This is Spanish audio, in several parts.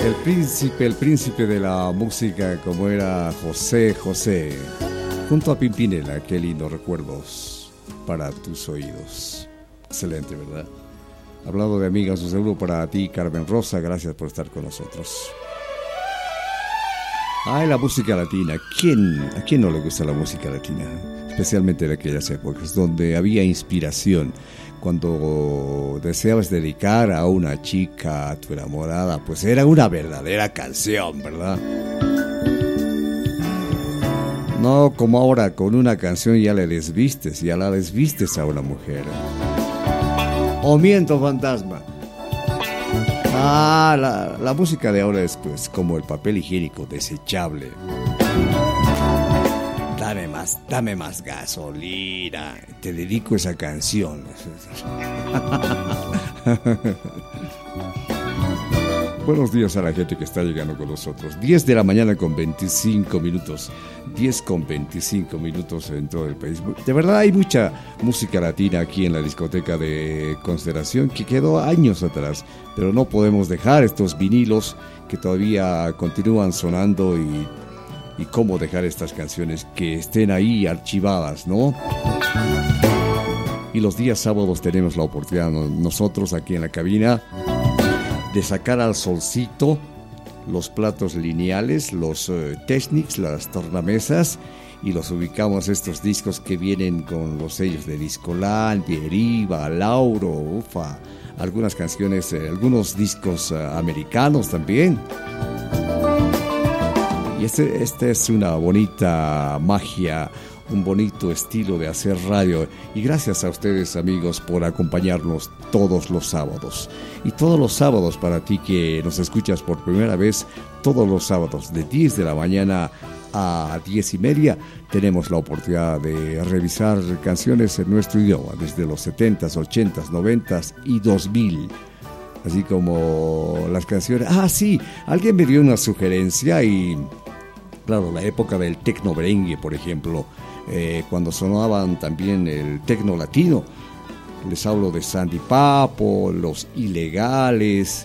El príncipe de la música, como era José José, junto a Pimpinela. Qué lindos recuerdos para tus oídos. Excelente, ¿verdad? Hablando de amigas, un saludo para ti, Carmen Rosa. Gracias por estar con nosotros. Ay, la música latina. ¿A quién no le gusta la música latina? Especialmente de aquellas épocas donde había inspiración. Cuando deseabas dedicar a una chica, a tu enamorada, pues era una verdadera canción, ¿verdad? No como ahora, con una canción ya la desvistes a una mujer. ¿O miento, fantasma? La música de ahora es pues como el papel higiénico desechable. Dame más gasolina. Te dedico esa canción. Buenos días a la gente que está llegando con nosotros. 10 de la mañana con 25 minutos. 10 con 25 minutos en todo el país. De verdad hay mucha música latina aquí en la discoteca de Constelación que quedó años atrás. Pero no podemos dejar estos vinilos que todavía continúan sonando y cómo dejar estas canciones que estén ahí archivadas, ¿no? Y los días sábados tenemos la oportunidad nosotros aquí en la cabina de sacar al solcito los platos lineales, los Technics, las tornamesas, y los ubicamos estos discos que vienen con los sellos de Discoland, Vieriva, Lauro, ufa, algunas canciones, algunos discos americanos también. Y este es una bonita magia, un bonito estilo de hacer radio. Y gracias a ustedes, amigos, por acompañarnos todos los sábados. Y todos los sábados, para ti que nos escuchas por primera vez, todos los sábados de 10 de la mañana a 10:30, tenemos la oportunidad de revisar canciones en nuestro idioma, desde los 70s, 80s, 90s y 2000. Así como las canciones... sí, alguien me dio una sugerencia y... Claro, la época del tecno merengue, por ejemplo, cuando sonaban también el tecno latino. Les hablo de Sandy Papo, Los Ilegales.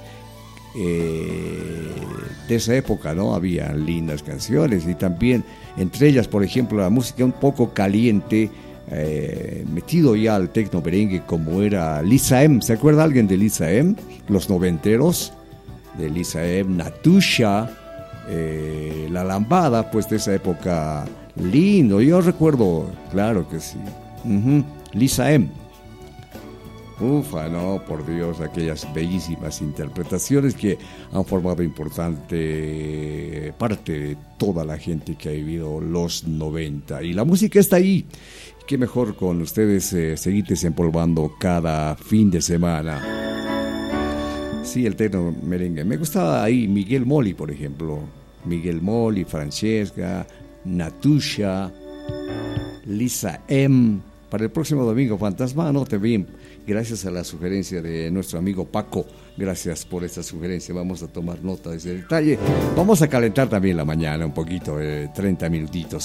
De esa época, ¿no? Había lindas canciones y también, entre ellas, por ejemplo, la música un poco caliente, metido ya al tecno merengue, como era Lisa M. ¿Se acuerda alguien de Lisa M? Los noventeros, de Lisa M, Natusha, La Lambada, pues de esa época, lindo. Yo recuerdo, claro que sí. Lisa M. Ufa, no, por Dios, aquellas bellísimas interpretaciones que han formado importante parte de toda la gente que ha vivido los 90. Y la música está ahí. Qué mejor con ustedes seguir desempolvando cada fin de semana. Sí, el tecno merengue. Me gustaba ahí Miguel Moli, por ejemplo. Miguel Moli, Francesca, Natusha, Lisa M. Para el próximo domingo, fantasma, anote bien. Gracias a la sugerencia de nuestro amigo Paco. Gracias por esta sugerencia. Vamos a tomar nota de ese detalle. Vamos a calentar también la mañana un poquito, 30 minutitos.